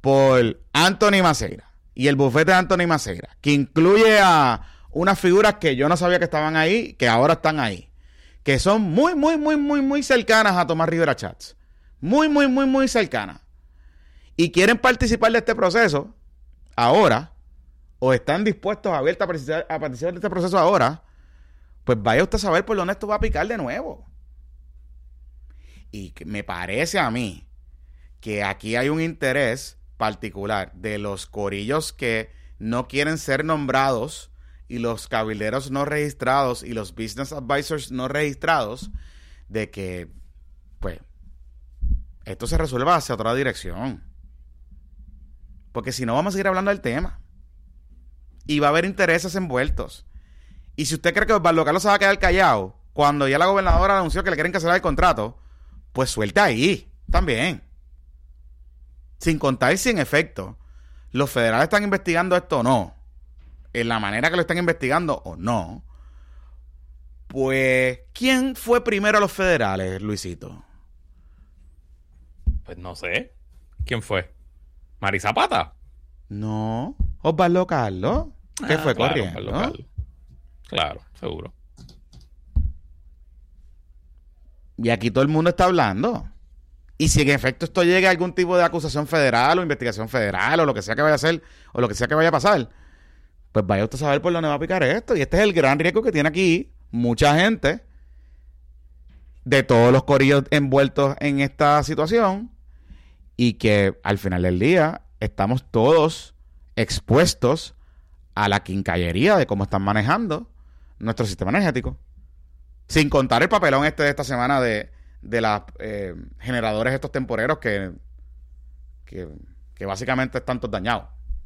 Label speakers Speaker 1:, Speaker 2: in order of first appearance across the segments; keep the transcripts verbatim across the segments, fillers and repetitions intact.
Speaker 1: por Anthony Maceira y el bufete de Anthony Maceira, que incluye a unas figuras que yo no sabía que estaban ahí, que ahora están ahí, que son muy, muy, muy, muy, muy cercanas a Tomás Rivera Chats. Muy, muy, muy, muy cercanas. Y quieren participar de este proceso ahora, o están dispuestos abiertos a participar, a participar de este proceso ahora, pues vaya usted a saber por dónde esto va a picar de nuevo. Y me parece a mí que aquí hay un interés particular de los corillos que no quieren ser nombrados y los cabilderos no registrados y los business advisors no registrados, de que, pues, esto se resuelva hacia otra dirección. Porque si no, vamos a seguir hablando del tema. Y va a haber intereses envueltos. Y si usted cree que Osvaldo Carlos se va a quedar callado cuando ya la gobernadora anunció que le quieren cancelar el contrato, pues suelte ahí también. Sin contar si en efecto los federales están investigando esto o no, en la manera que lo están investigando o no, pues ¿quién fue primero a los federales, Luisito?
Speaker 2: Pues no sé. ¿Quién fue? ¿Mari Zapata?
Speaker 1: No, Osvaldo Carlos. ¿Qué ah, fue
Speaker 2: claro,
Speaker 1: corriendo?
Speaker 2: Osvaldo Carlos. Claro, seguro.
Speaker 1: Y aquí todo el mundo está hablando. Y si en efecto esto llega a algún tipo de acusación federal o investigación federal o lo que sea que vaya a hacer o lo que sea que vaya a pasar, pues vaya usted a saber por dónde va a picar esto. Y este es el gran riesgo que tiene aquí mucha gente de todos los corillos envueltos en esta situación, y que al final del día estamos todos expuestos a la quincallería de cómo están manejando nuestro sistema energético. Sin contar el papelón este de esta semana de, de los eh, generadores estos temporeros que, que, que básicamente están todos dañados.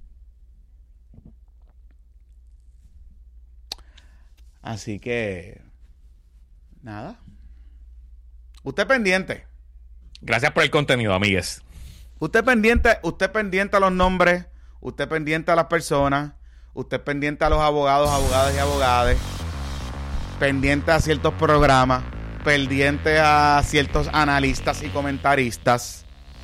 Speaker 1: Así que nada. Usted pendiente.
Speaker 2: Gracias por el contenido, amigues.
Speaker 1: Usted pendiente, usted pendiente a los nombres, usted pendiente a las personas, usted pendiente a los abogados, abogadas y abogadas, pendiente a ciertos programas, pendiente a ciertos analistas y comentaristas.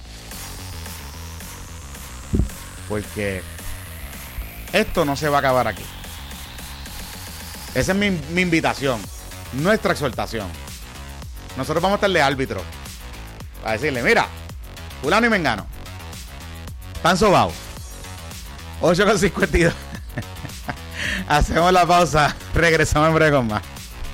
Speaker 1: Porque esto no se va a acabar aquí. Esa es mi, mi invitación, nuestra exhortación. Nosotros vamos a estar de árbitro para decirle, mira, fulano y mengano están sobados. ocho con cincuenta y dos. Hacemos la pausa, regresamos en breve con más.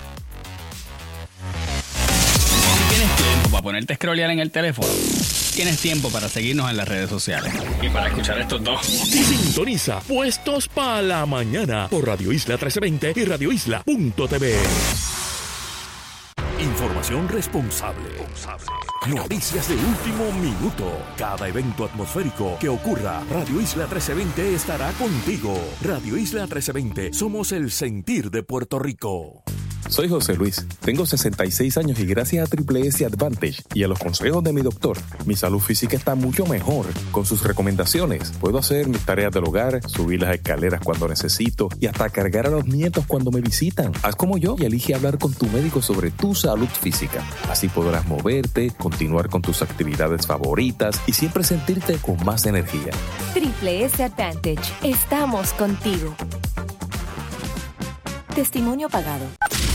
Speaker 3: Si tienes tiempo para ponerte a scrollear en el teléfono, tienes tiempo para seguirnos en las redes sociales y para escuchar estos dos.
Speaker 4: Sintoniza Puestos para la Mañana por Radio Isla trece veinte y radio isla punto t v. Información responsable. Noticias de último minuto. Cada evento atmosférico que ocurra, Radio Isla trece veinte estará contigo. Radio Isla trece veinte, somos el sentir de Puerto Rico.
Speaker 5: Soy José Luis, tengo sesenta y seis años y gracias a Triple S Advantage y a los consejos de mi doctor, mi salud física está mucho mejor. Con sus recomendaciones, puedo hacer mis tareas del hogar, subir las escaleras cuando necesito y hasta cargar a los nietos cuando me visitan. Haz como yo y elige hablar con tu médico sobre tu salud física. Así podrás moverte, continuar con tus actividades favoritas y siempre sentirte con más energía.
Speaker 6: Triple S Advantage, estamos contigo. Testimonio pagado.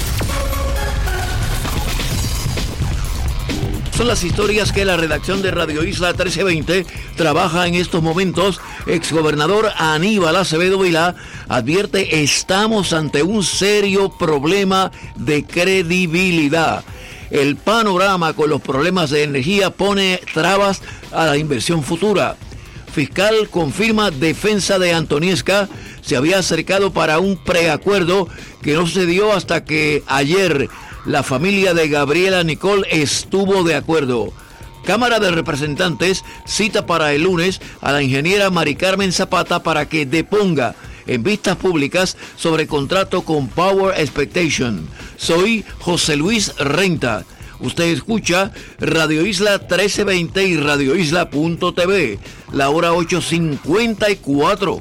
Speaker 7: Son las historias que la redacción de Radio Isla trece veinte trabaja en estos momentos. Exgobernador Aníbal Acevedo Vilá advierte: estamos ante un serio problema de credibilidad. El panorama con los problemas de energía pone trabas a la inversión futura. Fiscal confirma defensa de Antoniesca se había acercado para un preacuerdo que no se dio hasta que ayer la familia de Gabriela Nicole estuvo de acuerdo. Cámara de Representantes cita para el lunes a la ingeniera Mari Carmen Zapata para que deponga en vistas públicas sobre contrato con Power Expectation. Soy José Luis Renta. Usted escucha Radio Isla trece veinte y radio isla punto t v. La hora ocho cincuenta y cuatro.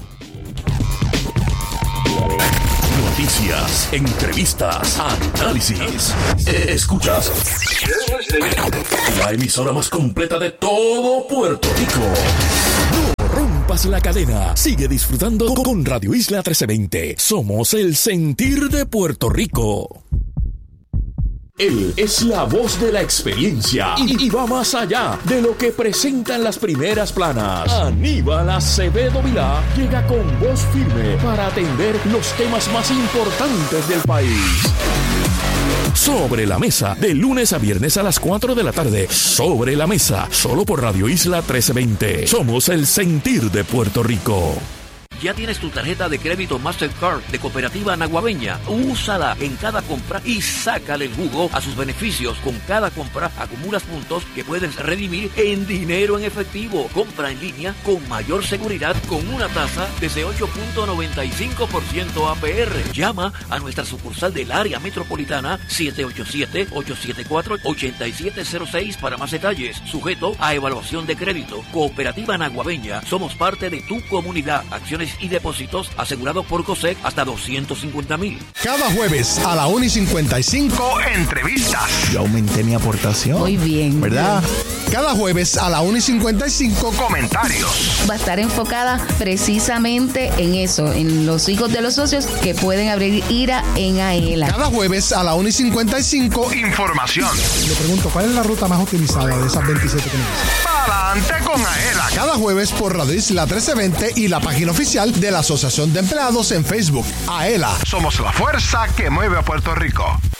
Speaker 4: Noticias, entrevistas, análisis. Escuchas la emisora más completa de todo Puerto Rico. nuevas la cadena. Sigue disfrutando con Radio Isla trece veinte. Somos el sentir de Puerto Rico. Él es la voz de la experiencia y, y va más allá de lo que presentan las primeras planas. Aníbal Acevedo Vilá llega con voz firme para atender los temas más importantes del país. Sobre la Mesa, de lunes a viernes a las cuatro de la tarde. Sobre la Mesa, solo por Radio Isla trece veinte. Somos el sentir de Puerto Rico.
Speaker 7: ¿Ya tienes tu tarjeta de crédito Mastercard de Cooperativa Naguabeña? Úsala en cada compra y sácale el jugo a sus beneficios. Con cada compra acumulas puntos que puedes redimir en dinero en efectivo. Compra en línea con mayor seguridad con una tasa desde ocho punto noventa y cinco por ciento A P R. Llama a nuestra sucursal del área metropolitana siete ocho siete, ocho siete cuatro, ocho siete cero seis para más detalles. Sujeto a evaluación de crédito. Cooperativa Naguabeña. Somos parte de tu comunidad. Acciones y depósitos asegurados por COSEC hasta doscientos cincuenta mil.
Speaker 8: Cada jueves a la una y cincuenta y cinco, entrevistas. Yo aumenté mi aportación.
Speaker 9: Muy bien.
Speaker 8: ¿Verdad? Cada jueves a la una y cincuenta y cinco, comentarios.
Speaker 9: Va a estar enfocada precisamente en eso, en los hijos de los socios que pueden abrir I R A en AELA.
Speaker 8: Cada jueves a la una y cincuenta y cinco, información. Le pregunto, ¿cuál es la ruta más utilizada de esas veintisiete que me dicen? Adelante con AELA. Cada jueves por Radio Isla trece veinte y la página oficial de la Asociación de Empleados en Facebook. AELA. Somos la fuerza que mueve a Puerto Rico.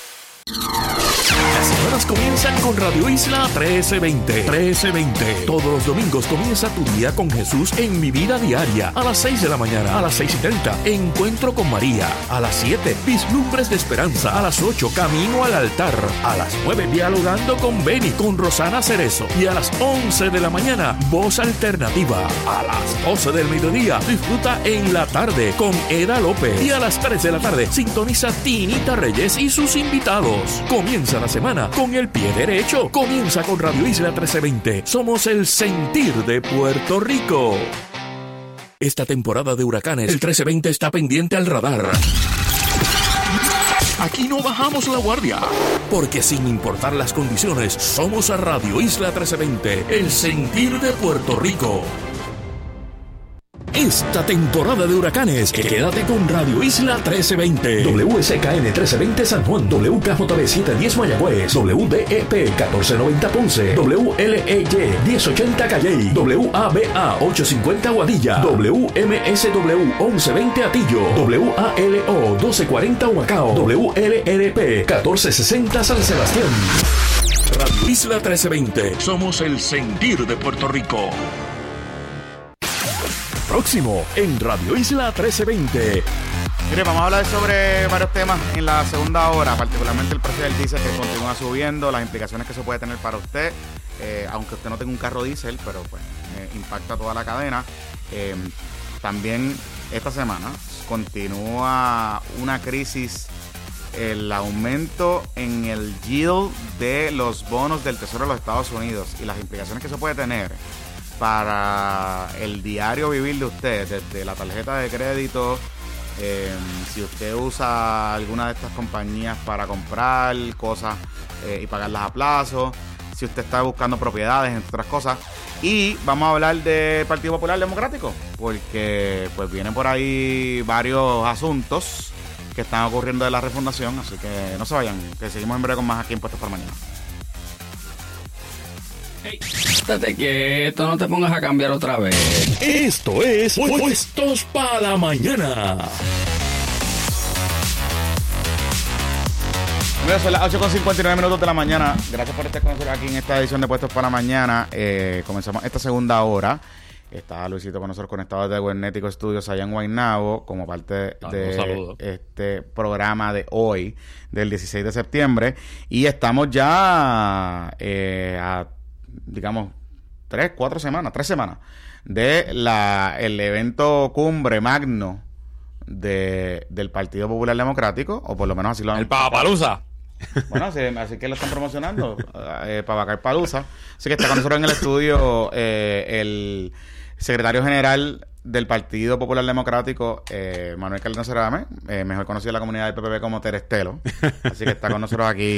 Speaker 4: Las semanas comienzan con Radio Isla trece veinte. trece veinte. Todos los domingos comienza tu día con Jesús en Mi Vida Diaria. A las seis de la mañana. A las seis y treinta. Encuentro con María. A las siete. Vislumbres de Esperanza. A las ocho. Camino al altar. A las nueve. Dialogando con Beni. Con Rosana Cerezo. Y a las once de la mañana. Voz Alternativa. A las doce del mediodía. Disfruta en la tarde con Eda López. Y a las tres de la tarde. Sintoniza Tinita Reyes y sus invitados. Comienza la semana con el pie derecho. Comienza con Radio Isla trece veinte. Somos el sentir de Puerto Rico. Esta temporada de huracanes, el trece veinte está pendiente al radar. Aquí no bajamos la guardia, porque sin importar las condiciones, somos a Radio Isla trece veinte, el sentir de Puerto Rico. Esta temporada de huracanes, quédate con Radio Isla trece veinte. W S K N trece veinte San Juan, W K J B setecientos diez Mayagüez, W D E P catorce noventa Ponce, W L E Y diez ochenta Calley, W A B A ochocientos cincuenta Guadilla, W M S W once veinte Atillo, W A L O doce cuarenta Humacao, W L R P catorce sesenta San Sebastián. Radio Isla trece veinte. Somos el sentir de Puerto Rico. Próximo en Radio Isla trece veinte.
Speaker 1: Mire, vamos a hablar sobre varios temas en la segunda hora, particularmente el precio del diésel que continúa subiendo, las implicaciones que eso puede tener para usted, eh, aunque usted no tenga un carro diésel, pero pues eh, impacta toda la cadena. Eh, también esta semana continúa una crisis, el aumento en el yield de los bonos del Tesoro de los Estados Unidos y las implicaciones que eso puede tener para el diario vivir de usted, desde la tarjeta de crédito, eh, si usted usa alguna de estas compañías para comprar cosas eh, y pagarlas a plazo, si usted está buscando propiedades, entre otras cosas. Y vamos a hablar del Partido Popular Democrático, porque pues vienen por ahí varios asuntos que están ocurriendo de la refundación, así que no se vayan, que seguimos en breve con más aquí en Puestos para Mañana.
Speaker 3: Hey, estate quieto, no te pongas a cambiar otra vez.
Speaker 4: Esto es Puestos para la Mañana.
Speaker 1: Mira, son las ocho con cincuenta y nueve minutos de la mañana. Gracias por estar con nosotros aquí en esta edición de Puestos para la Mañana. Eh, comenzamos esta segunda hora. Está Luisito con nosotros conectado desde Guernético Studios allá en Guaynabo como parte de este programa de hoy, del dieciséis de septiembre. Y estamos ya eh, a, digamos, tres, cuatro semanas, tres semanas de la el evento cumbre magno de, del Partido Popular Democrático, o por lo menos así lo han...
Speaker 2: El Papalusa.
Speaker 1: Bueno, así, así que lo están promocionando, eh, Pabacar Palusa. Así que está con nosotros en el estudio eh, el secretario general del Partido Popular Democrático, eh, Manuel Calderón Cerame, eh, mejor conocido en la comunidad del P P P como Terestelo. Así que está con nosotros aquí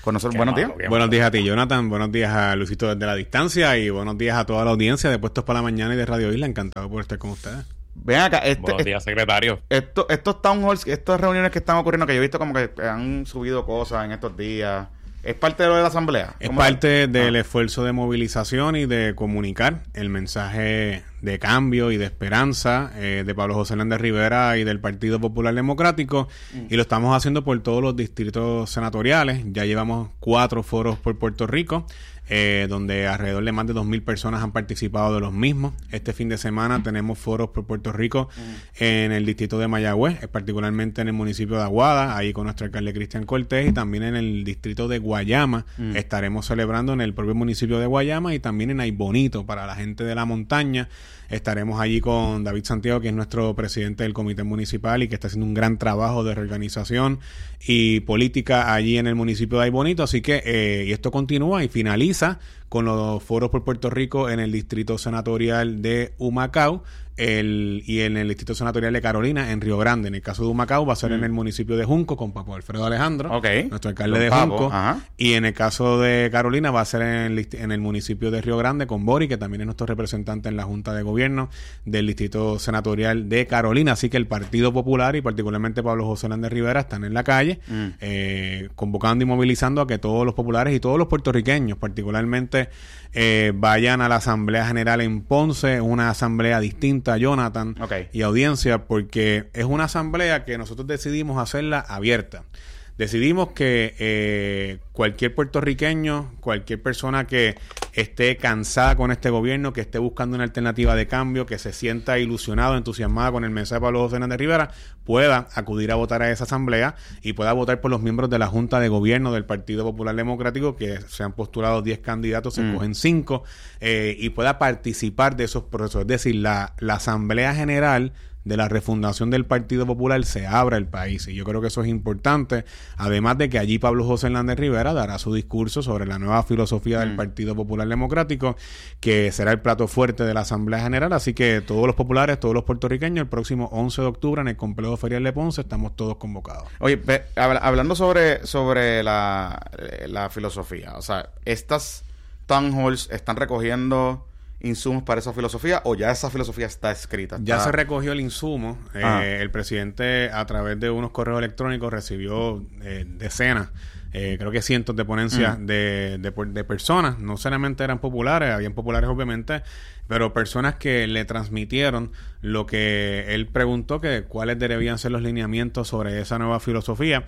Speaker 1: con nosotros.
Speaker 2: Qué
Speaker 1: Buenos
Speaker 2: malo,
Speaker 1: días.
Speaker 2: qué
Speaker 10: Buenos
Speaker 2: malo.
Speaker 10: días a ti, Jonathan. Buenos días a Luisito desde la distancia y buenos días a toda la audiencia de Puestos para la Mañana y de Radio Isla. Encantado por estar con ustedes.
Speaker 1: Ven acá, este,
Speaker 2: Buenos días, secretario.
Speaker 1: esto, estos town halls, estas reuniones que están ocurriendo, que yo he visto como que han subido cosas en estos días, ¿es parte de lo de la asamblea?
Speaker 10: Es
Speaker 1: ¿Cómo
Speaker 10: parte
Speaker 1: es?
Speaker 10: del
Speaker 1: Ah.
Speaker 10: esfuerzo de movilización y de comunicar el mensaje de cambio y de esperanza eh, de Pablo José Hernández Rivera y del Partido Popular Democrático, mm. y lo estamos haciendo por todos los distritos senatoriales. Ya llevamos cuatro foros por Puerto Rico, eh, donde alrededor de más de dos mil personas han participado de los mismos. Este fin de semana mm. tenemos foros por Puerto Rico mm. en el distrito de Mayagüez, particularmente en el municipio de Aguada, ahí con nuestro alcalde Cristian Cortés, y también en el distrito de Guayama. Mm. Estaremos celebrando en el propio municipio de Guayama y también en Aybonito para la gente de la montaña. Estaremos allí con David Santiago, que es nuestro presidente del comité municipal y que está haciendo un gran trabajo de reorganización y política allí en el municipio de Aybonito. Así que, eh, y esto continúa y finaliza con los foros por Puerto Rico en el distrito senatorial de Humacao el, y en el distrito senatorial de Carolina, en Río Grande. En el caso de Humacao va a ser mm. en el municipio de Junco con Papo Alfredo Alejandro,
Speaker 1: okay.
Speaker 10: nuestro alcalde
Speaker 1: Don
Speaker 10: de
Speaker 1: Papo,
Speaker 10: Junco.
Speaker 1: ajá.
Speaker 10: Y en el caso de Carolina va a ser en el, en el municipio de Río Grande con Bori, que también es nuestro representante en la Junta de Gobierno del distrito senatorial de Carolina. Así que el Partido Popular y particularmente Pablo José Hernández Rivera están en la calle mm. eh, convocando y movilizando a que todos los populares y todos los puertorriqueños particularmente eh, vayan a la Asamblea General en Ponce, una asamblea distinta, Jonathan, okay. y audiencia, porque es una asamblea que nosotros decidimos hacerla abierta. Decidimos que eh, cualquier puertorriqueño, cualquier persona que esté cansada con este gobierno, que esté buscando una alternativa de cambio, que se sienta ilusionado, entusiasmado con el mensaje de Pablo José Hernández Rivera, pueda acudir a votar a esa asamblea y pueda votar por los miembros de la Junta de Gobierno del Partido Popular Democrático, que se han postulado diez candidatos, se mm. cogen cinco, eh, y pueda participar de esos procesos. Es decir, la, la Asamblea General de la refundación del Partido Popular se abra el país, y yo creo que eso es importante, además de que allí Pablo José Hernández Rivera dará su discurso sobre la nueva filosofía mm. del Partido Popular Democrático, que será el plato fuerte de la Asamblea General. Así que todos los populares, todos los puertorriqueños, el próximo once de octubre en el complejo ferial de Ponce estamos todos convocados.
Speaker 1: Oye, ve, habla, hablando sobre, sobre la, la filosofía, o sea, estas town halls están recogiendo insumos para esa filosofía, o ya esa filosofía está escrita?
Speaker 10: Ya
Speaker 1: está...
Speaker 10: se recogió el insumo.
Speaker 1: Ah.
Speaker 10: Eh, el presidente, a través de unos correos electrónicos, recibió eh, decenas, eh, creo que cientos de ponencias mm. de, de, de personas. No solamente eran populares, habían populares obviamente, pero personas que le transmitieron lo que él preguntó, que cuáles debían ser los lineamientos sobre esa nueva filosofía.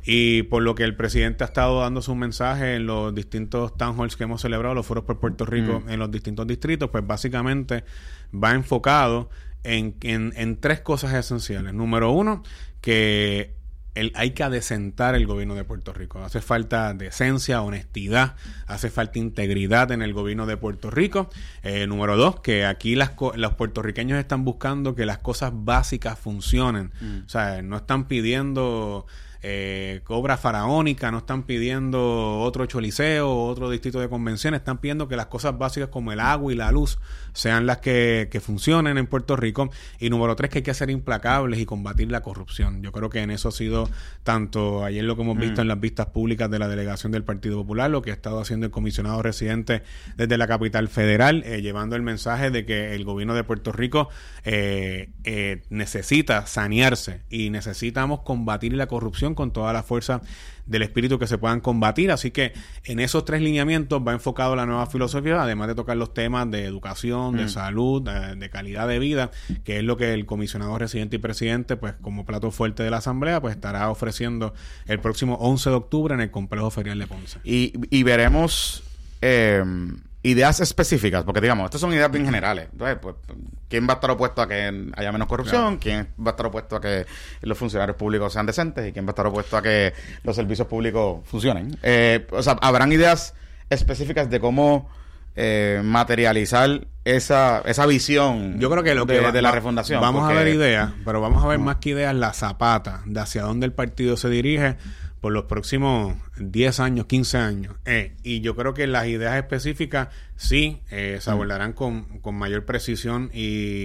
Speaker 10: Y por lo que el presidente ha estado dando su mensaje en los distintos town halls que hemos celebrado, los foros por Puerto Rico, mm. en los distintos distritos, pues básicamente va enfocado en, en, en tres cosas esenciales. Número uno, que el, hay que adecentar el gobierno de Puerto Rico. Hace falta decencia, honestidad, hace falta integridad en el gobierno de Puerto Rico. Eh, número dos, que aquí las co- los puertorriqueños están buscando que las cosas básicas funcionen. Mm. O sea, no están pidiendo Eh, obra faraónica, no están pidiendo otro choliseo, otro distrito de convenciones, están pidiendo que las cosas básicas como el agua y la luz sean las que, que funcionen en Puerto Rico. Y número tres, que hay que ser implacables y combatir la corrupción. Yo creo que en eso ha sido tanto ayer lo que hemos visto mm. en las vistas públicas de la delegación del Partido Popular, lo que ha estado haciendo el comisionado residente desde la capital federal, eh, llevando el mensaje de que el gobierno de Puerto Rico eh, eh, necesita sanearse y necesitamos combatir la corrupción con toda la fuerza del espíritu que se puedan combatir. Así que en esos tres lineamientos va enfocado la nueva filosofía, además de tocar los temas de educación, de mm. salud, de, de calidad de vida, que es lo que el comisionado residente y presidente, pues como plato fuerte de la asamblea, pues estará ofreciendo el próximo once de octubre en el complejo ferial de Ponce.
Speaker 1: Y, y veremos eh, ideas específicas, porque digamos, estas son ideas bien generales. Entonces, pues, ¿quién va a estar opuesto a que haya menos corrupción? Claro. ¿Quién va a estar opuesto a que los funcionarios públicos sean decentes? ¿Y quién va a estar opuesto a que los servicios públicos funcionen? Eh, o sea, ¿habrán ideas específicas de cómo eh, materializar esa esa visión?
Speaker 10: Yo creo que lo que
Speaker 1: de,
Speaker 10: va,
Speaker 1: de la refundación.
Speaker 10: Vamos
Speaker 1: porque...
Speaker 10: a ver ideas, pero vamos a ver uh-huh. más que ideas la zapata de hacia dónde el partido se dirige por los próximos diez años, quince años. Eh, y yo creo que las ideas específicas sí eh, se abordarán con, con mayor precisión y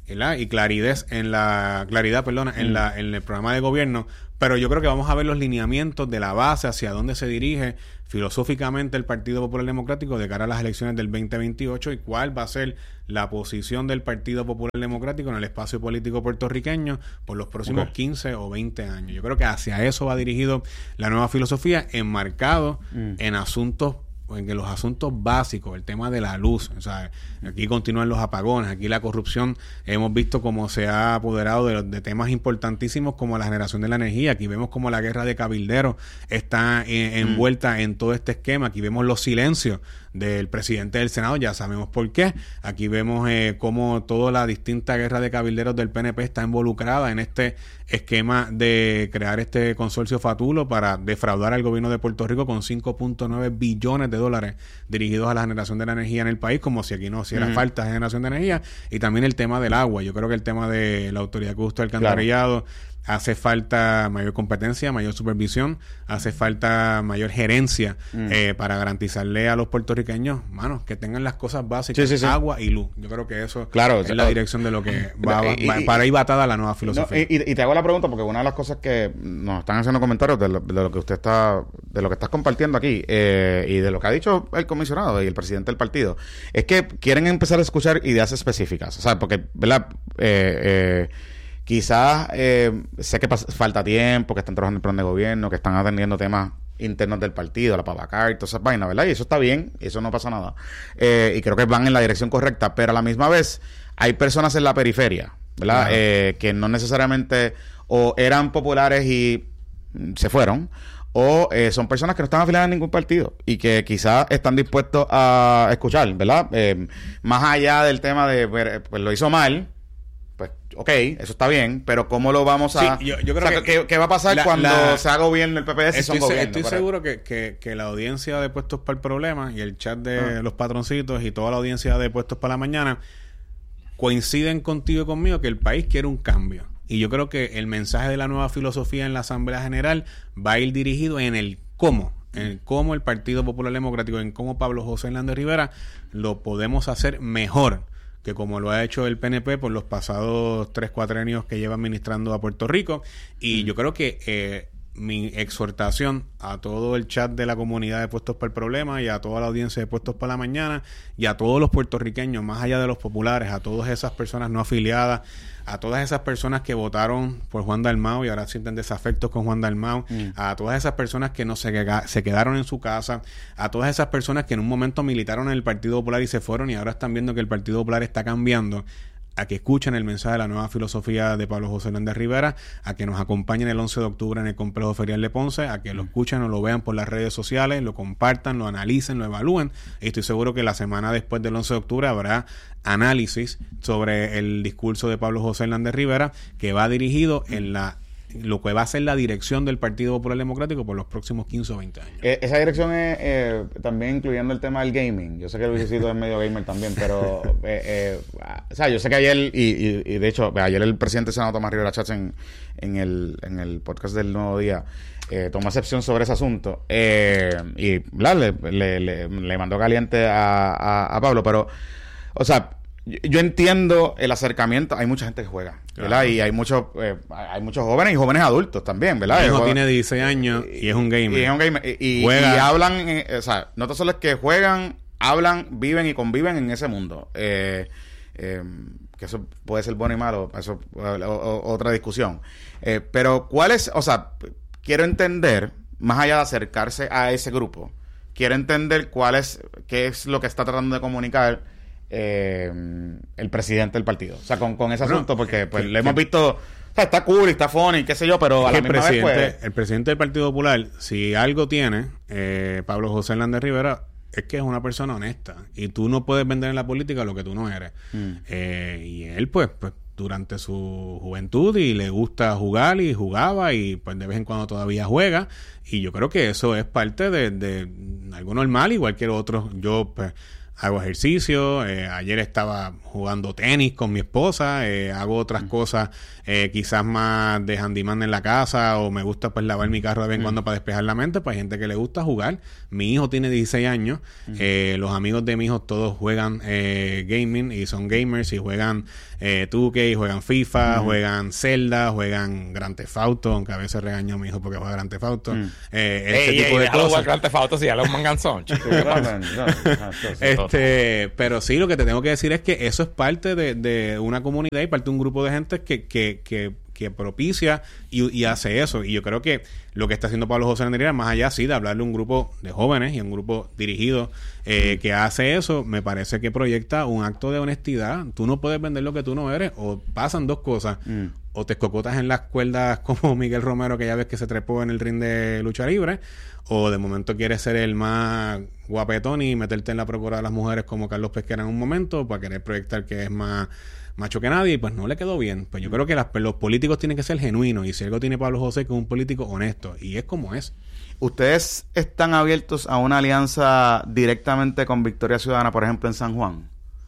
Speaker 10: ¿verdad? Y claridad en la claridad, perdona, en
Speaker 1: Mm.
Speaker 10: la en el programa de gobierno, pero yo creo que vamos a ver los lineamientos de la base hacia dónde se dirige filosóficamente el Partido Popular Democrático de cara a las elecciones del veinte veintiocho y cuál va a ser la posición del Partido Popular Democrático en el espacio político puertorriqueño por los próximos
Speaker 1: Okay.
Speaker 10: quince o veinte años. Yo creo que hacia eso va dirigido la nueva filosofía, enmarcado
Speaker 1: Mm.
Speaker 10: en asuntos en que los asuntos básicos, el tema de la luz, o sea, aquí continúan los apagones, aquí la corrupción, hemos visto cómo se ha apoderado de, de temas importantísimos como la generación de la energía, aquí vemos cómo la guerra de cabilderos está eh, envuelta mm. en todo este esquema, aquí vemos los silencios del presidente del Senado, ya sabemos por qué, aquí vemos eh, cómo toda la distinta guerra de cabilderos del P N P está involucrada en este esquema de crear este consorcio fatulo para defraudar al gobierno de Puerto Rico con cinco punto nueve billones de dólares dirigidos a la generación de la energía en el país, como si aquí no hiciera uh-huh. falta generación de energía, y también el tema del agua. Yo creo que el tema de la Autoridad de Acueductos y Alcantarillado, claro. hace falta mayor competencia, mayor supervisión, hace falta mayor gerencia mm. eh, para garantizarle a los puertorriqueños, manos, que tengan las cosas básicas, sí, sí, sí. agua y luz. Yo creo que eso
Speaker 1: claro,
Speaker 10: es
Speaker 1: o
Speaker 10: la dirección de lo que va, va, y, va para ir batada la nueva filosofía.
Speaker 1: No, y, y te hago la pregunta porque una de las cosas que nos están haciendo comentarios de lo, de lo que usted está, de lo que estás compartiendo aquí eh, y de lo que ha dicho el comisionado y el presidente del partido, es que quieren empezar a escuchar ideas específicas, o sea, porque, ¿verdad? Eh, eh, Quizás eh, sé que pas- falta tiempo, que están trabajando en el plan de gobierno, que están atendiendo temas internos del partido, la Papacar, todas esas vainas, ¿verdad? Y eso está bien, eso no pasa nada. Eh, y creo que van en la dirección correcta, pero a la misma vez hay personas en la periferia, ¿verdad? Claro. Eh, que no necesariamente o eran populares y se fueron, o eh, son personas que no están afiliadas a ningún partido y que quizás están dispuestos a escuchar, ¿verdad? Eh, más allá del tema de, pues lo hizo mal, pues, ok, eso está bien, pero ¿cómo lo vamos a...?
Speaker 10: Sí, yo, yo creo
Speaker 1: o sea,
Speaker 10: que,
Speaker 1: ¿qué, ¿qué va a pasar la, cuando
Speaker 10: la,
Speaker 1: sea gobierno el P P D si
Speaker 10: estoy,
Speaker 1: son gobiernos?
Speaker 10: Estoy seguro que, que, que la audiencia de Puestos para el Problema y el chat de ah. los patroncitos y toda la audiencia de Puestos para la Mañana coinciden contigo y conmigo que el país quiere un cambio. Y yo creo que el mensaje de la nueva filosofía en la Asamblea General va a ir dirigido en el cómo. En cómo el Partido Popular Democrático, en cómo Pablo José Hernández Rivera lo podemos hacer mejor que como lo ha hecho el P N P por los pasados tres cuatrenios que lleva administrando a Puerto Rico. Y mm. yo creo que eh, mi exhortación a todo el chat de la comunidad de Puestos para el Problema y a toda la audiencia de Puestos para la Mañana y a todos los puertorriqueños, más allá de los populares, a todas esas personas no afiliadas, a todas esas personas que votaron por Juan Dalmau y ahora sienten desafectos con Juan Dalmau, mm. a todas esas personas que no se, se quedaron en su casa, a todas esas personas que en un momento militaron en el Partido Popular y se fueron y ahora están viendo que el Partido Popular está cambiando, a que escuchen el mensaje de la nueva filosofía de Pablo José Hernández Rivera, a que nos acompañen el once de octubre en el Complejo Ferial de Ponce, a que lo escuchen o lo vean por las redes sociales, lo compartan, lo analicen, lo evalúen. Y estoy seguro que la semana después del once de octubre habrá análisis sobre el discurso de Pablo José Hernández Rivera, que va dirigido en la lo que va a ser la dirección del Partido Popular Democrático por los próximos quince o veinte años.
Speaker 1: Eh, esa dirección es eh, también incluyendo el tema del gaming. Yo sé que Luis Cito es medio gamer también, pero eh, eh, o sea, yo sé que ayer, y, y, y de hecho, ayer el presidente del Senado, Tomás Rivera Chats, en, en, el, en el podcast del Nuevo Día, eh, tomó excepción sobre ese asunto eh, y bla, le, le, le, le mandó caliente a, a, a Pablo, pero, o sea, yo entiendo el acercamiento. Hay mucha gente que juega, ¿verdad? Claro. Y hay muchos eh, hay muchos jóvenes y jóvenes adultos también, ¿verdad?
Speaker 10: Mi hijo tiene dieciséis años y, y es un gamer.
Speaker 1: Y es un gamer. Y, y, y hablan, eh, o sea, no tan solo es que juegan, hablan, viven y conviven en ese mundo. Eh, eh, que eso puede ser bueno y malo, eso o, o, otra discusión. Eh, pero, ¿cuál es? O sea, quiero entender, más allá de acercarse a ese grupo, quiero entender cuál es, qué es lo que está tratando de comunicar Eh, el presidente del partido, o sea, con, con ese asunto, bueno, porque pues que, le hemos visto, o sea, está cool, está funny, qué sé yo, pero a la misma vez pues...
Speaker 10: El presidente del Partido Popular, si algo tiene eh, Pablo José Hernández Rivera, es que es una persona honesta y tú no puedes vender en la política lo que tú no eres. Mm. Eh, y él pues, pues durante su juventud y le gusta jugar y jugaba y pues de vez en cuando todavía juega, y yo creo que eso es parte de, de algo normal, igual que otros. Yo pues hago ejercicio, eh, ayer estaba jugando tenis con mi esposa, eh, hago otras mm. cosas, eh, quizás más de handyman en la casa, o me gusta pues lavar mi carro de vez en mm. cuando para despejar la mente. Pues hay gente que le gusta jugar. Mi hijo tiene dieciséis años, mm. eh, los amigos de mi hijo todos juegan eh, gaming y son gamers y juegan eh, two K, juegan FIFA, mm. juegan Zelda, juegan Grand Theft Auto, aunque a veces regaño a mi hijo porque juega Grand Theft Auto. Mm. Eh, este
Speaker 2: ey,
Speaker 10: tipo
Speaker 2: ey,
Speaker 10: de cosas.
Speaker 2: Jugar Grand Theft Auto si ya lo manganzón.
Speaker 10: Este, pero sí, lo que te tengo que decir es que eso es parte de, de una comunidad y parte de un grupo de gente que, que, que, que propicia y, y hace eso. Y yo creo que lo que está haciendo Pablo José Landería, más allá sí de hablarle a un grupo de jóvenes y a un grupo dirigido eh, que hace eso, me parece que proyecta un acto de honestidad. Tú no puedes vender lo que tú no eres, o pasan dos cosas. Mm. O te escocotas en las cuerdas como Miguel Romero, que ya ves que se trepó en el ring de lucha libre, o de momento quieres ser el más guapetón y meterte en la procura de las mujeres como Carlos Pesquera en un momento para querer proyectar que es más macho que nadie, y pues no le quedó bien. Pues yo creo que las, los políticos tienen que ser genuinos, y si algo tiene Pablo José, que es un político honesto, y es como es.
Speaker 1: ¿Ustedes están abiertos a una alianza directamente con Victoria Ciudadana, por ejemplo, en San Juan?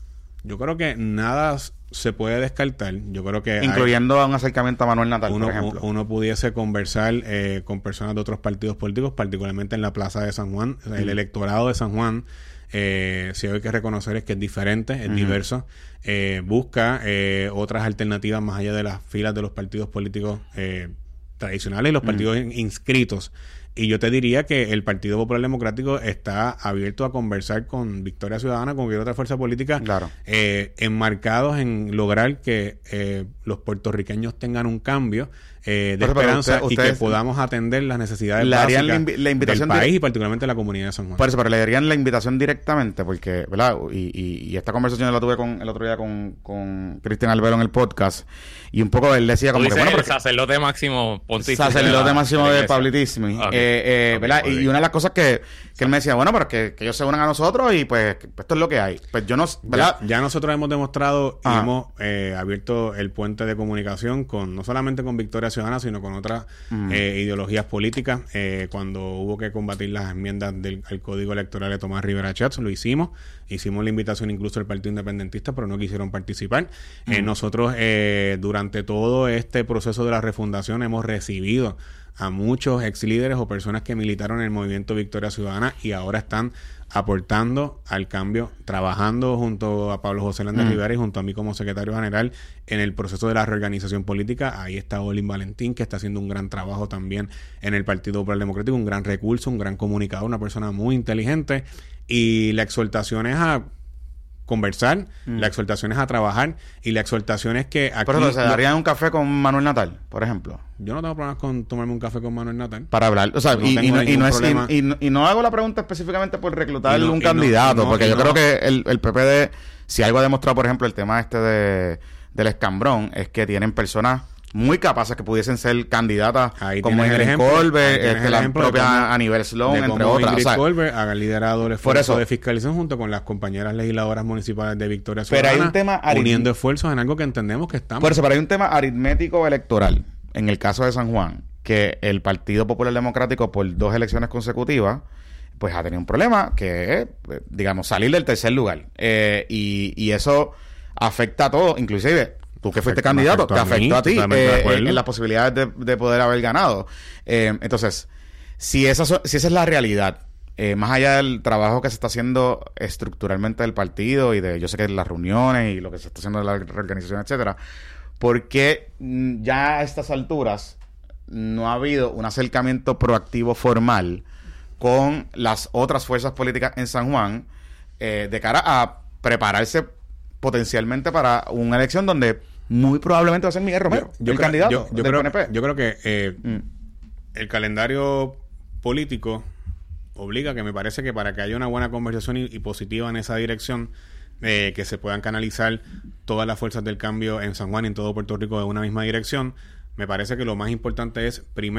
Speaker 10: Yo creo que nada se puede descartar. Yo creo que
Speaker 1: incluyendo hay, un acercamiento a Manuel Natal,
Speaker 10: uno,
Speaker 1: por ejemplo.
Speaker 10: Uno pudiese conversar eh, con personas de otros partidos políticos, particularmente en la plaza de San Juan. O sea, el uh-huh. electorado de San Juan, eh, si hay que reconocer, es que es diferente, es uh-huh. diverso. Eh, busca eh, otras alternativas más allá de las filas de los partidos políticos eh, tradicionales y los uh-huh. partidos in- inscritos. Y yo te diría que el Partido Popular Democrático está abierto a conversar con Victoria Ciudadana, con cualquier otra fuerza política, claro. eh, enmarcados en lograr que eh, los puertorriqueños tengan un cambio eh, de pero, esperanza pero usted, y que podamos atender las necesidades básicas la, invi- la invitación del país dire- y particularmente la comunidad de San Juan.
Speaker 1: Por eso, pero le darían la invitación directamente, porque, ¿verdad? Y, y, y esta conversación la tuve con el otro día con, con Cristian Albero en el podcast, y un poco él decía como que, bueno,
Speaker 2: el sacerdote máximo pontífice.
Speaker 1: Sacerdote de máximo de, de Publicismo. Okay. Eh, eh, ¿verdad? Okay, y, y una de las cosas que, que él me decía, bueno, pero que, que ellos se unan a nosotros y pues esto es lo que hay. Pues yo no, ¿verdad?
Speaker 10: Ya, ya nosotros hemos demostrado y ah. hemos eh, abierto el puente de comunicación con, no solamente con Victoria Ciudadana, sino con otras mm. eh, ideologías políticas. Eh, cuando hubo que combatir las enmiendas del al Código Electoral de Tomás Rivera Chats, lo hicimos. Hicimos la invitación incluso al Partido Independentista, pero no quisieron participar. Mm. Eh, nosotros, eh, durante todo este proceso de la refundación, hemos recibido a muchos ex líderes o personas que militaron en el movimiento Victoria Ciudadana y ahora están aportando al cambio, trabajando junto a Pablo José Landería mm. Rivera y junto a mí como secretario general en el proceso de la reorganización política. Ahí está Olin Valentín, que está haciendo un gran trabajo también en el Partido Popular Democrático, un gran recurso, un gran comunicador, una persona muy inteligente, y la exhortación es a conversar, mm. la exhortación es a trabajar, y la exhortación es que aquí...
Speaker 1: Por ejemplo, ¿se darían un café con Manuel Natal, por ejemplo?
Speaker 10: Yo no tengo problemas con tomarme un café con Manuel Natal.
Speaker 1: Para hablar, o sea, no y, y, no, y, no es, y, y, y no hago la pregunta específicamente por reclutar no, un candidato, no, no, porque yo no. creo que el, el P P D, si algo ha demostrado, por ejemplo, el tema este de del escambrón, es que tienen personas muy capaces que pudiesen ser candidatas, ahí como Ingrid Colbert, este, la propia Aníbal Sloan, entre otras.
Speaker 10: Ingrid o sea, Colbert ha liderado el esfuerzo de fiscalización junto con las compañeras legisladoras municipales de Victoria Ciudadana,
Speaker 1: pero hay un tema arit-
Speaker 10: uniendo esfuerzos en algo que entendemos que estamos.
Speaker 1: Por eso, pero hay un tema aritmético electoral en el caso de San Juan, que el Partido Popular Democrático por dos elecciones consecutivas pues ha tenido un problema que es, digamos, salir del tercer lugar. Eh, y, y eso afecta a todo, inclusive tú que fuiste candidato, te afectó a ti eh, en, en las posibilidades de, de poder haber ganado. Eh, entonces, si esa, so, si esa es la realidad, eh, más allá del trabajo que se está haciendo estructuralmente del partido y de, yo sé que las reuniones y lo que se está haciendo de la reorganización, etcétera, ¿por qué ya a estas alturas no ha habido un acercamiento proactivo formal con las otras fuerzas políticas en San Juan eh, de cara a prepararse potencialmente para una elección donde muy probablemente va a ser Miguel Romero, yo, yo el creo, candidato
Speaker 10: yo, yo
Speaker 1: del
Speaker 10: creo,
Speaker 1: P N P?
Speaker 10: Yo creo que eh, mm. el calendario político obliga, que me parece que para que haya una buena conversación y, y positiva en esa dirección, eh, que se puedan canalizar todas las fuerzas del cambio en San Juan y en todo Puerto Rico en una misma dirección, me parece que lo más importante es, primero,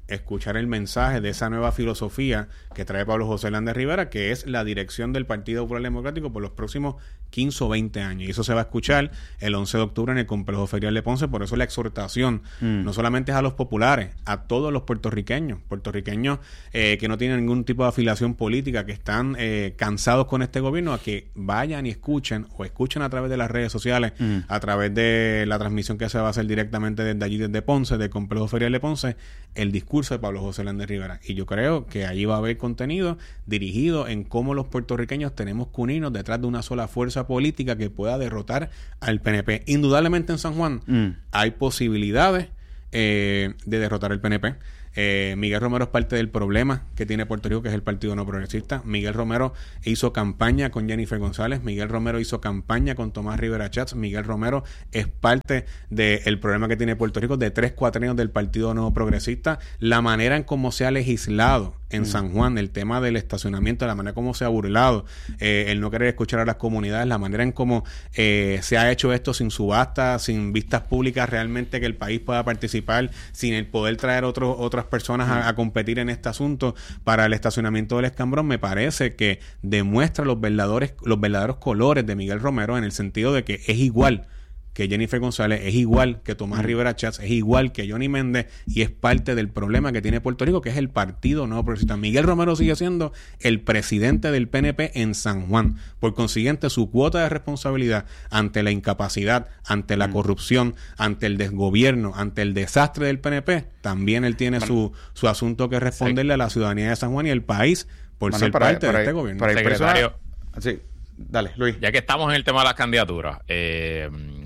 Speaker 10: escuchar el mensaje de esa nueva filosofía que trae Pablo José Hernández Rivera, que es la dirección del Partido Popular Democrático por los próximos quince o veinte años. Y eso se va a escuchar el once de octubre en el Complejo Ferial de Ponce. Por eso la exhortación mm. no solamente es a los populares, a todos los puertorriqueños, puertorriqueños eh, que no tienen ningún tipo de afiliación política, que están eh, cansados con este gobierno, a que vayan y escuchen o escuchen a través de las redes sociales, mm. a través de la transmisión que se va a hacer directamente desde allí, desde Ponce, del Complejo Ferial de Ponce, el discurso de Pablo José Hernández Rivera. Y yo creo que allí va a haber contenido dirigido en cómo los puertorriqueños tenemos que unirnos detrás de una sola fuerza política que pueda derrotar al P N P. Indudablemente en San Juan mm. hay posibilidades eh, de derrotar al P N P. Eh, Miguel Romero es parte del problema que tiene Puerto Rico, que es el Partido No Progresista. Miguel Romero hizo campaña con Jennifer González. Miguel Romero hizo campaña con Tomás Rivera Chats. Miguel Romero es parte del problema que tiene Puerto Rico, de tres cuatrienios del Partido No Progresista. La manera en cómo se ha legislado en mm. San Juan, el tema del estacionamiento, la manera como se ha burlado, eh, el no querer escuchar a las comunidades, la manera en cómo eh, se ha hecho esto sin subasta, sin vistas públicas realmente que el país pueda participar, sin el poder traer otro, otras personas a, a competir en este asunto para el estacionamiento del escambrón, me parece que demuestra los verdaderos, los verdaderos colores de Miguel Romero, en el sentido de que es igual que Jennifer González, es igual que Tomás mm. Rivera Chats, es igual que Johnny Méndez, y es parte del problema que tiene Puerto Rico, que es el Partido No Progresista. Miguel Romero sigue siendo el presidente del P N P en San Juan. Por consiguiente, su cuota de responsabilidad ante la incapacidad, ante la mm. corrupción, ante el desgobierno, ante el desastre del P N P, también él tiene bueno, su, su asunto que responderle sí. a la ciudadanía de San Juan y el país por bueno, ser parte ahí, de ahí, este gobierno.
Speaker 2: Para el secretario,
Speaker 1: sí. Dale, Luis.
Speaker 2: Ya que estamos en el tema de las candidaturas, eh,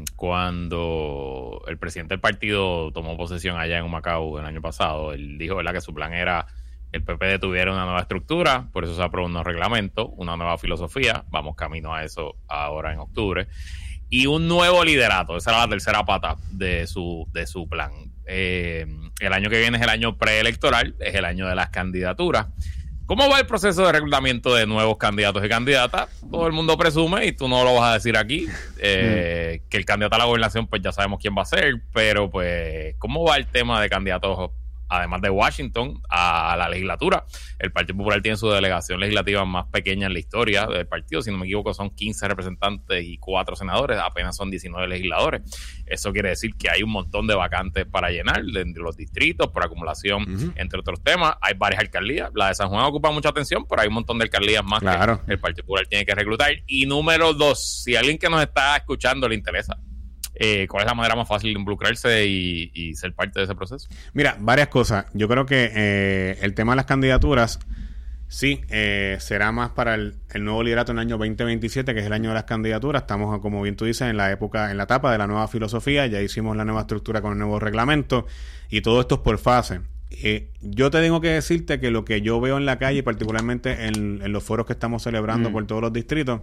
Speaker 2: cuando el presidente del partido tomó posesión allá en Humacao el año pasado, él dijo, ¿verdad?, que su plan era que el P P D tuviera una nueva estructura, por eso se aprobó un nuevo reglamento, una nueva filosofía, vamos camino a eso ahora en octubre, y un nuevo liderato. Esa era la tercera pata de su, de su plan. Eh, el año que viene es el año preelectoral, es el año de las candidaturas. ¿Cómo va el proceso de reclutamiento de nuevos candidatos y candidatas? Todo el mundo presume, y tú no lo vas a decir aquí, eh, mm. que el candidato a la gobernación, pues ya sabemos quién va a ser, pero pues, ¿cómo va el tema de candidatos, además de Washington, a la legislatura? El Partido Popular tiene su delegación legislativa más pequeña en la historia del partido, si no me equivoco son quince representantes y cuatro senadores, apenas son diecinueve legisladores. Eso quiere decir que hay un montón de vacantes para llenar entre los distritos, por acumulación, uh-huh. entre otros temas. Hay varias alcaldías, la de San Juan ocupa mucha atención, pero hay un montón de alcaldías más claro. que el Partido Popular tiene que reclutar. Y número dos, si alguien que nos está escuchando le interesa, Eh, ¿cuál es la manera más fácil de involucrarse y, y ser parte de ese proceso?
Speaker 10: Mira, varias cosas. Yo creo que eh, el tema de las candidaturas, sí, eh, será más para el, el nuevo liderato en el año veinte veintisiete, que es el año de las candidaturas. Estamos, como bien tú dices, en la época, en la etapa de la nueva filosofía. Ya hicimos la nueva estructura con el nuevo reglamento y todo esto es por fase. Eh, yo te tengo que decirte que lo que yo veo en la calle, particularmente en, en los foros que estamos celebrando mm. por todos los distritos,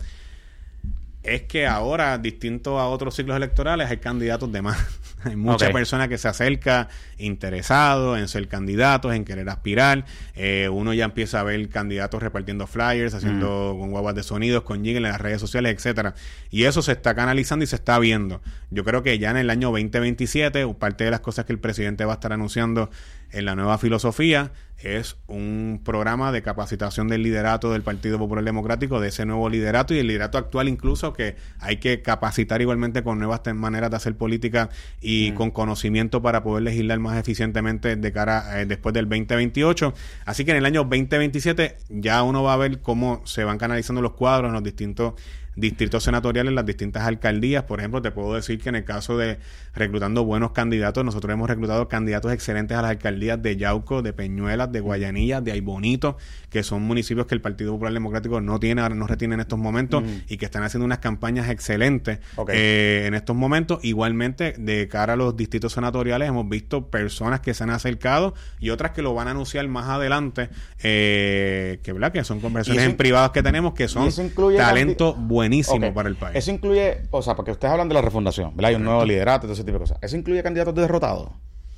Speaker 10: es que ahora, distinto a otros ciclos electorales, hay candidatos de más. Hay mucha okay. persona que se acerca interesado en ser candidatos, en querer aspirar. Eh, uno ya empieza a ver candidatos repartiendo flyers, haciendo mm. con guaguas de sonidos, con jingles en las redes sociales, etcétera. Y eso se está canalizando y se está viendo. Yo creo que ya en el año veinte veintisiete, parte de las cosas que el presidente va a estar anunciando en la nueva filosofía es un programa de capacitación del liderato del Partido Popular Democrático, de ese nuevo liderato y el liderato actual incluso, que hay que capacitar igualmente con nuevas maneras de hacer política y mm. con conocimiento para poder legislar más eficientemente de cara eh, después del veinte veintiocho. Así que en el año veinte veintisiete ya uno va a ver cómo se van canalizando los cuadros en los distintos distritos senatoriales, las distintas alcaldías. Por ejemplo, te puedo decir que en el caso de reclutando buenos candidatos, nosotros hemos reclutado candidatos excelentes a las alcaldías de Yauco, de Peñuelas, de Guayanilla, de Aybonito, que son municipios que el Partido Popular Democrático no tiene, no retiene en estos momentos mm. y que están haciendo unas campañas excelentes okay. eh, en estos momentos. Igualmente, de cara a los distritos senatoriales, hemos visto personas que se han acercado y otras que lo van a anunciar más adelante, eh, que, ¿verdad? que son conversaciones en privados que tenemos, que son talento bueno. Buenísimo okay. para el país.
Speaker 1: Eso incluye, o sea, porque ustedes hablan de la refundación, ¿verdad? Hay un nuevo liderato, todo ese tipo de cosas. ¿Eso incluye candidatos derrotados? O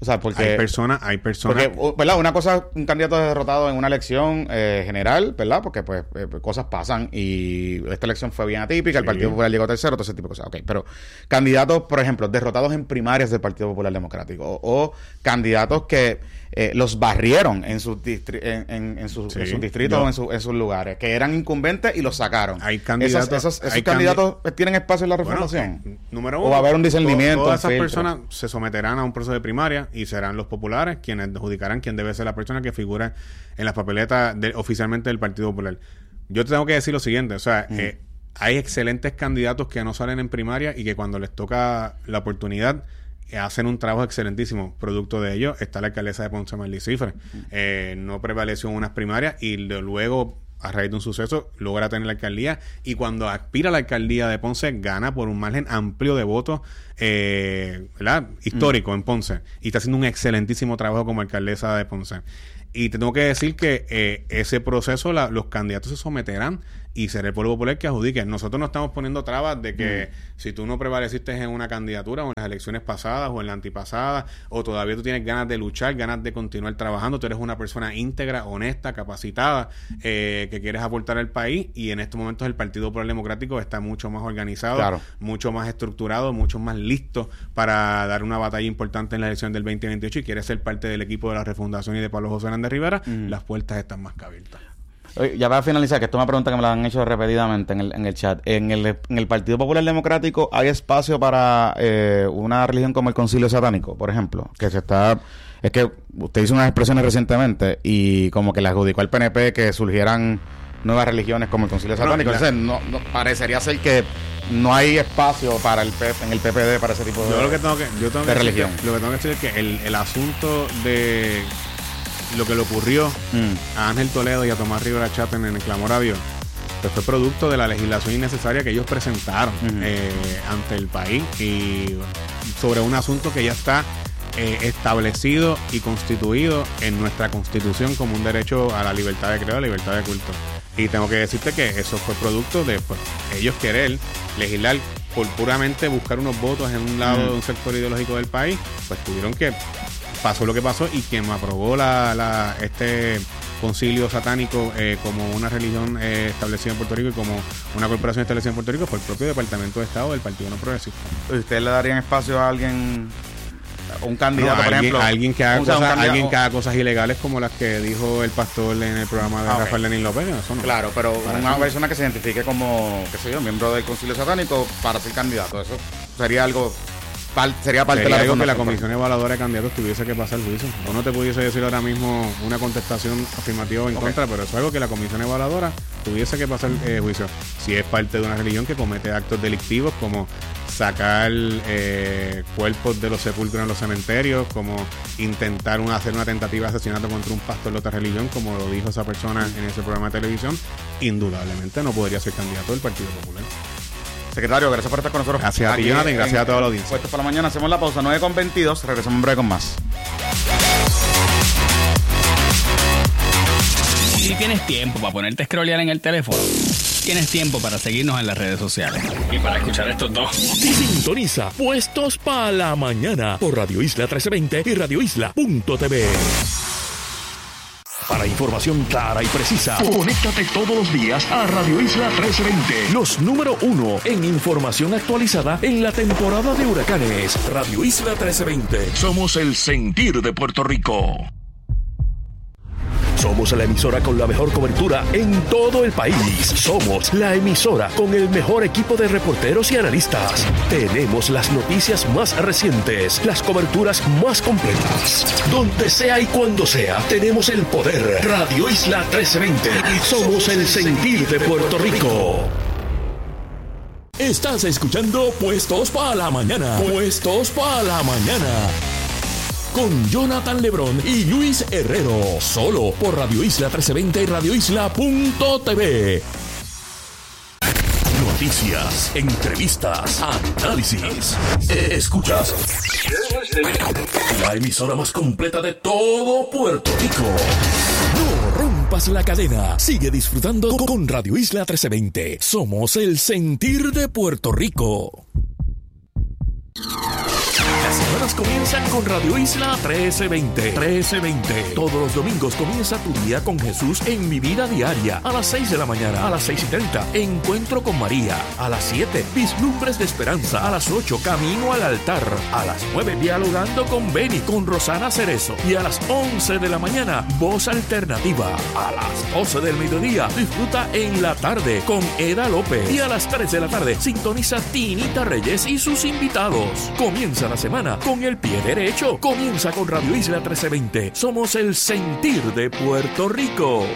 Speaker 1: O sea, porque...
Speaker 10: Hay personas, hay personas...
Speaker 1: Porque, ¿verdad? Una cosa es un candidato derrotado en una elección eh, general, ¿verdad? Porque, pues, eh, cosas pasan y esta elección fue bien atípica, sí. El Partido Popular llegó tercero, todo ese tipo de cosas. Ok, pero candidatos, por ejemplo, derrotados en primarias del Partido Popular Democrático o, o candidatos que eh, los barrieron en sus, distri- en, en, en sus, sí, en sus distritos o en, su, en sus lugares, que eran incumbentes y los sacaron.
Speaker 10: Hay candidatos...
Speaker 1: Esos, esos, esos
Speaker 10: hay
Speaker 1: candidatos candi- tienen espacio en la reformación.
Speaker 10: Bueno, eh, número uno,
Speaker 1: o va a haber un discernimiento.
Speaker 10: Todas esas
Speaker 1: filtro.
Speaker 10: personas se someterán a un proceso de primaria y serán los populares quienes adjudicarán quién debe ser la persona que figura en las papeletas de, oficialmente del Partido Popular. Yo te tengo que decir lo siguiente, o sea, mm. eh, hay excelentes candidatos que no salen en primaria y que cuando les toca la oportunidad eh, hacen un trabajo excelentísimo. Producto de ello está la alcaldesa de Ponce, Marley Cifre. Mm. Eh, no prevaleció en unas primarias y de, luego, a raíz de un suceso, logra tener la alcaldía y cuando aspira a la alcaldía de Ponce gana por un margen amplio de votos eh, ¿verdad? histórico mm. en Ponce y está haciendo un excelentísimo trabajo como alcaldesa de Ponce. Y te tengo que decir que eh, ese proceso la, los candidatos se someterán y será el pueblo popular que adjudique. Nosotros no estamos poniendo trabas de que mm. si tú no prevaleciste en una candidatura o en las elecciones pasadas o en la antipasada o todavía tú tienes ganas de luchar, ganas de continuar trabajando, tú eres una persona íntegra, honesta, capacitada, eh, que quieres aportar al país y en estos momentos el Partido Popular Democrático está mucho más organizado, claro. mucho más estructurado, mucho más listo para dar una batalla importante en la elección del veinte veintiocho y quiere ser parte del equipo de la refundación y de Pablo José Hernández Rivera, mm. las puertas están más que abiertas.
Speaker 1: Ya para finalizar, que esto es una pregunta que me la han hecho repetidamente en el, en el chat. ¿En el, en el Partido Popular Democrático hay espacio para eh, una religión como el Concilio Satánico, por ejemplo? Que se está... Es que usted hizo unas expresiones recientemente y como que le adjudicó al P N P que surgieran nuevas religiones como el Concilio Satánico. No, Entonces, no, no, parecería ser que no hay espacio para el P, en el P P D para ese tipo de,
Speaker 10: yo lo que tengo que, yo tengo
Speaker 1: de
Speaker 10: que
Speaker 1: religión.
Speaker 10: Que, lo que tengo que decir es que el, el asunto de... lo que le ocurrió mm. a Ángel Toledo y a Tomás Rivera Chapman en el clamor a Dios, pues fue producto de la legislación innecesaria que ellos presentaron mm. eh, ante el país y sobre un asunto que ya está eh, establecido y constituido en nuestra Constitución como un derecho a la libertad de credo, a la libertad de culto. Y tengo que decirte que eso fue producto de pues, ellos querer legislar por puramente buscar unos votos en un lado mm. de un sector ideológico del país, pues tuvieron que pasó lo que pasó y quien aprobó la, la este concilio satánico eh, como una religión eh, establecida en Puerto Rico y como una corporación establecida en Puerto Rico fue el propio Departamento de Estado del Partido No Progresista.
Speaker 1: ¿Ustedes le darían espacio a alguien, un candidato,
Speaker 10: no,
Speaker 1: por
Speaker 10: alguien,
Speaker 1: ejemplo?
Speaker 10: Alguien que haga
Speaker 1: o sea,
Speaker 10: cosas, alguien que haga cosas ilegales como las que dijo el pastor en el programa de ah, Rafael okay. Lenín López. Eso no.
Speaker 1: Claro, pero para una eso. persona que se identifique como, qué sé yo, miembro del concilio satánico para ser candidato, eso sería algo... Sería parte
Speaker 10: Sería
Speaker 1: de la
Speaker 10: algo que la comisión evaluadora de candidatos tuviese que pasar el juicio. Yo no te pudiese decir ahora mismo una contestación afirmativa o en okay. contra, pero eso es algo que la comisión evaluadora tuviese que pasar el eh, juicio. Si es parte de una religión que comete actos delictivos como sacar eh, cuerpos de los sepulcros en los cementerios, como intentar una, hacer una tentativa de asesinato contra un pastor de otra religión, como lo dijo esa persona en ese programa de televisión, indudablemente no podría ser candidato del Partido Popular.
Speaker 1: Secretario, gracias por estar con nosotros.
Speaker 10: Gracias a ti, Jonathan, y gracias a toda la audiencia.
Speaker 1: Puestos para la mañana, hacemos la pausa nueve con veintidós, regresamos en breve con más.
Speaker 3: Si tienes tiempo para ponerte a scrollear en el teléfono, tienes tiempo para seguirnos en las redes sociales y para escuchar estos dos.
Speaker 4: Sintoniza Puestos para la Mañana por Radio Isla trece veinte y radio isla punto t v. Para información clara y precisa, conéctate todos los días a Radio Isla trece veinte. Los número uno en información actualizada en la temporada de huracanes. Radio Isla trece veinte. Somos el sentir de Puerto Rico. Somos la emisora con la mejor cobertura en todo el país. Somos la emisora con el mejor equipo de reporteros y analistas. Tenemos las noticias más recientes, las coberturas más completas. Donde sea y cuando sea, tenemos el poder. Radio Isla trece veinte. Somos el sentir de Puerto Rico. Estás escuchando Puestos para la Mañana. Puestos para la Mañana. Con Jonathan Lebrón y Luis Herrero. Solo por Radio Isla trece veinte y radio isla punto t v. Noticias, entrevistas, análisis. Escuchas la emisora más completa de todo Puerto Rico. No rompas la cadena. Sigue disfrutando con Radio Isla trece veinte. Somos el sentir de Puerto Rico. semanas comienzan con Radio Isla trece veinte. trece veinte. Todos los domingos comienza tu día con Jesús en Mi Vida Diaria. A las seis de la mañana, a las seis y treinta, Encuentro con María. A las siete, Vislumbres de Esperanza. A las ocho, Camino al Altar. A las nueve, Dialogando con Beni, con Rosana Cerezo. Y a las once de la mañana, Voz Alternativa. A las doce del mediodía, disfruta En la Tarde con Eda López. Y a las tres de la tarde, sintoniza Tinita Reyes y sus invitados. Comienza la semana con el pie derecho. Comienza con Radio Isla trece veinte. Somos el sentir de Puerto Rico.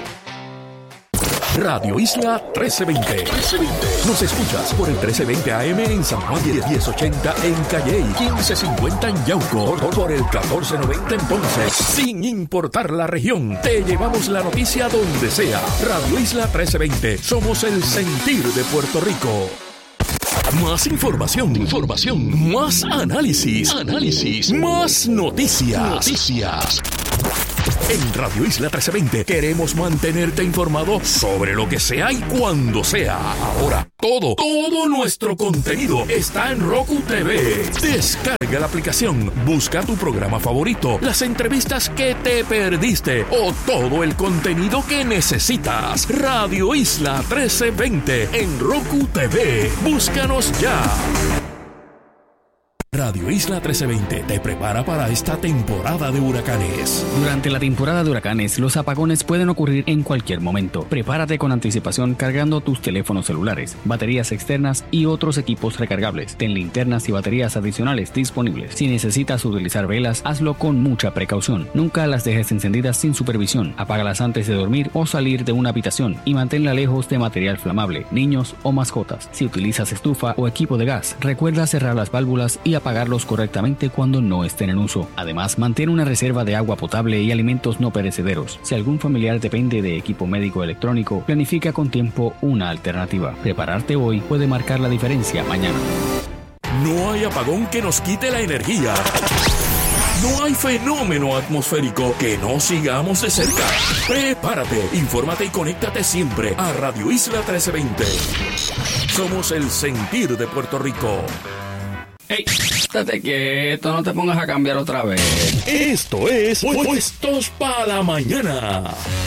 Speaker 4: Radio Isla trece veinte. Nos escuchas por el trece veinte A M en San Juan, diez ochenta en Calley, quince cincuenta en Yauco, por el catorce noventa en Ponce. Sin importar la región, te llevamos la noticia donde sea. Radio Isla trece veinte. Somos el sentir de Puerto Rico. Más información, información, más análisis, análisis, más noticias, noticias. En Radio Isla trece veinte queremos mantenerte informado sobre lo que sea y cuando sea. Ahora, todo, todo nuestro contenido está en Roku T V. Descarga la aplicación, busca tu programa favorito, las entrevistas que te perdiste o todo el contenido que necesitas. Radio Isla trece veinte en Roku T V. Búscanos ya. Radio Isla trece veinte te prepara para esta temporada de huracanes.
Speaker 3: Durante la temporada de huracanes, los apagones pueden ocurrir en cualquier momento. Prepárate con anticipación cargando tus teléfonos celulares, baterías externas y otros equipos recargables. Ten linternas y baterías adicionales disponibles. Si necesitas utilizar velas, hazlo con mucha precaución. Nunca las dejes encendidas sin supervisión. Apágalas antes de dormir o salir de una habitación y manténla lejos de material flamable, niños o mascotas. Si utilizas estufa o equipo de gas, recuerda cerrar las válvulas y apagarlos correctamente cuando no estén en uso. Además, mantén una reserva de agua potable y alimentos no perecederos. Si algún familiar depende de equipo médico electrónico, planifica con tiempo una alternativa. Prepararte hoy puede marcar la diferencia mañana.
Speaker 4: No hay apagón que nos quite la energía. No hay fenómeno atmosférico que no sigamos de cerca. Prepárate, infórmate y conéctate siempre a Radio Isla trece veinte. Somos el sentir de Puerto Rico.
Speaker 3: ¡Ey! Estate quieto, no te pongas a cambiar otra vez.
Speaker 4: Esto es Puestos para la Mañana.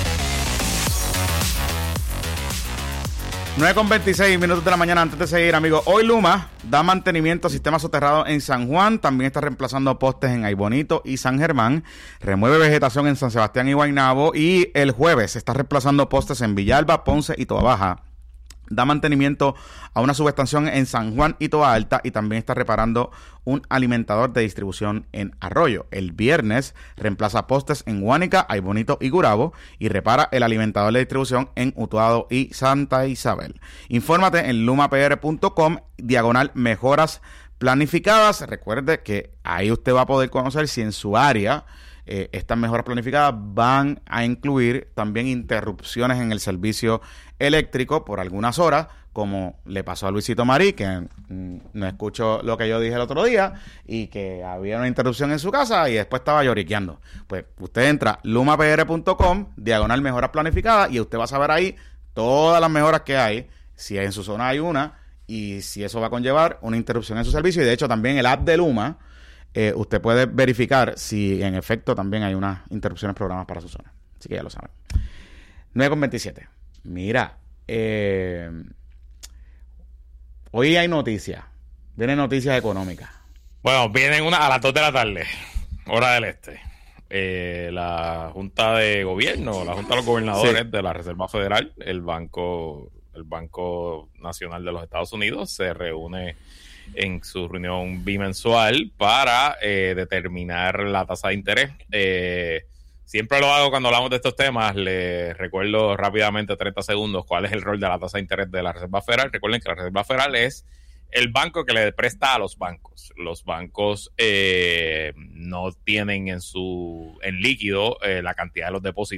Speaker 1: nueve con veintiséis minutos de la mañana. Antes de seguir, amigos, hoy Luma da mantenimiento a sistemas soterrados en San Juan. También está reemplazando postes en Aybonito y San Germán. Remueve vegetación en San Sebastián y Guaynabo. Y el jueves está reemplazando postes en Villalba, Ponce y Toabaja. Da mantenimiento a una subestación en San Juan y Toa Alta y también está reparando un alimentador de distribución en Arroyo. El viernes reemplaza postes en Guánica, Aybonito y Gurabo y repara el alimentador de distribución en Utuado y Santa Isabel. Infórmate en lumapr punto com, diagonal mejoras planificadas. Recuerde que ahí usted va a poder conocer si en su área Eh, estas mejoras planificadas van a incluir también interrupciones en el servicio eléctrico por algunas horas, como le pasó a Luisito Marí, que mm, no escuchó lo que yo dije el otro día, y que había una interrupción en su casa y después estaba lloriqueando. Pues usted entra lumapr punto com, diagonal mejoras planificadas, y usted va a saber ahí todas las mejoras que hay, si en su zona hay una, y si eso va a conllevar una interrupción en su servicio. Y de hecho también el app de Luma, Eh, usted puede verificar si en efecto también hay unas interrupciones programadas para su zona. Así que ya lo saben. nueve con veintisiete. Mira, eh, hoy hay noticias. Vienen noticias económicas.
Speaker 2: Bueno, vienen una a las dos de la tarde, hora del este. Eh, la Junta de Gobierno, la Junta de los Gobernadores sí. de la Reserva Federal, el Banco, el Banco Nacional de los Estados Unidos, se reúne en su reunión bimensual para eh, determinar la tasa de interés. Eh, siempre lo hago cuando hablamos de estos temas. Les recuerdo rápidamente, treinta segundos, cuál es el rol de la tasa de interés de la Reserva Federal. Recuerden que la Reserva Federal es el banco que le presta a los bancos. Los bancos eh, no tienen en su en líquido eh, la cantidad de los depósitos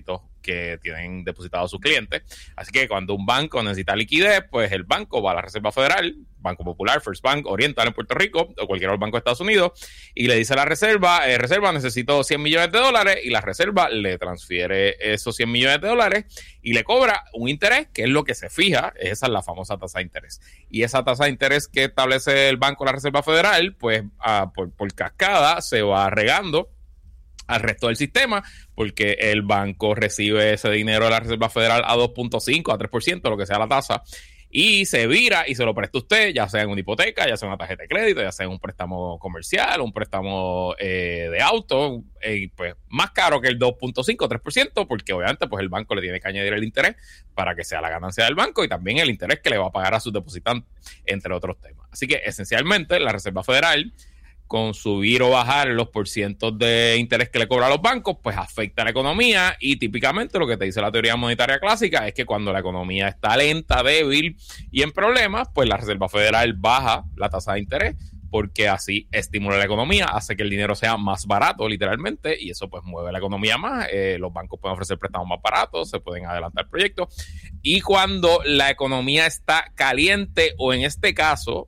Speaker 2: que tienen depositados sus clientes. Así que cuando un banco necesita liquidez, pues el banco va a la Reserva Federal, Banco Popular, First Bank, Oriental en Puerto Rico o cualquier otro banco de Estados Unidos, y le dice a la Reserva, eh, Reserva, necesito cien millones de dólares, y la Reserva le transfiere esos cien millones de dólares y le cobra un interés, que es lo que se fija, esa es la famosa tasa de interés. Y esa tasa de interés que establece el Banco de la Reserva Federal, pues a, por, por cascada se va regando al resto del sistema, porque el banco recibe ese dinero de la Reserva Federal a dos punto cinco, a tres por ciento, lo que sea la tasa, y se vira y se lo presta usted, ya sea en una hipoteca, ya sea en una tarjeta de crédito, ya sea en un préstamo comercial, un préstamo eh, de auto, eh, pues más caro que el dos punto cinco, tres por ciento, porque obviamente pues el banco le tiene que añadir el interés para que sea la ganancia del banco y también el interés que le va a pagar a sus depositantes, entre otros temas. Así que esencialmente la Reserva Federal, con subir o bajar los porcientos de interés que le cobra a los bancos, pues afecta a la economía, y típicamente lo que te dice la teoría monetaria clásica es que cuando la economía está lenta, débil y en problemas, pues la Reserva Federal baja la tasa de interés, porque así estimula la economía, hace que el dinero sea más barato literalmente, y eso pues mueve la economía más. Eh, los bancos pueden ofrecer préstamos más baratos, se pueden adelantar proyectos, y cuando la economía está caliente, o en este caso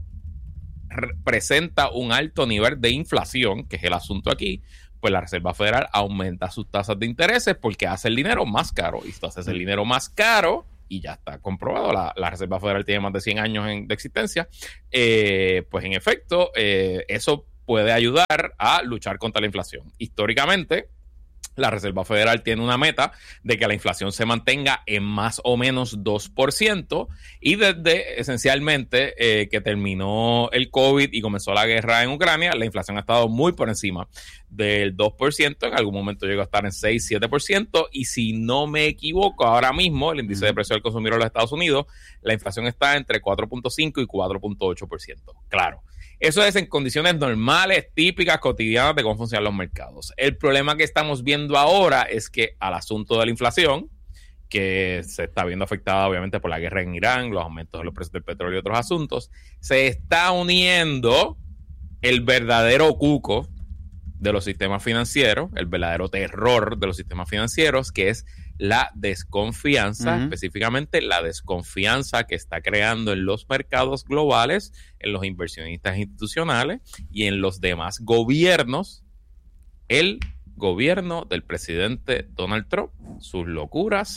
Speaker 2: presenta un alto nivel de inflación, que es el asunto aquí, pues la Reserva Federal aumenta sus tasas de intereses porque hace el dinero más caro. Y esto hace el dinero más caro, y ya está comprobado, la, la Reserva Federal tiene más de cien años en, de existencia, eh, pues en efecto, eh, eso puede ayudar a luchar contra la inflación. Históricamente, la Reserva Federal tiene una meta de que la inflación se mantenga en más o menos dos por ciento, y desde esencialmente eh, que terminó el COVID y comenzó la guerra en Ucrania, la inflación ha estado muy por encima del dos por ciento, en algún momento llegó a estar en seis, siete por ciento, y si no me equivoco, ahora mismo el índice de precio del consumidor de los Estados Unidos, la inflación está entre cuatro punto cinco y cuatro punto ocho por ciento. Claro, eso es en condiciones normales, típicas, cotidianas de cómo funcionan los mercados. El problema que estamos viendo ahora es que al asunto de la inflación, que se está viendo afectada obviamente por la guerra en Irán, los aumentos de los precios del petróleo y otros asuntos, se está uniendo el verdadero cuco de los sistemas financieros, el verdadero terror de los sistemas financieros, que es la desconfianza, uh-huh. específicamente la desconfianza que está creando en los mercados globales, en los inversionistas institucionales y en los demás gobiernos, el gobierno del presidente Donald Trump, sus locuras